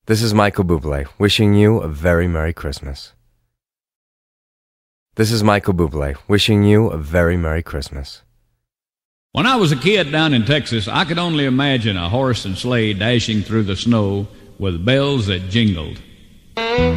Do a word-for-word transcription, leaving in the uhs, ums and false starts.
This is Michael Bublé, wishing you a very Merry Christmas. This is Michael Bublé, wishing you a very Merry Christmas. When I was a kid down in Texas, I could only imagine a horse and sleigh dashing through the snow with bells that jingled.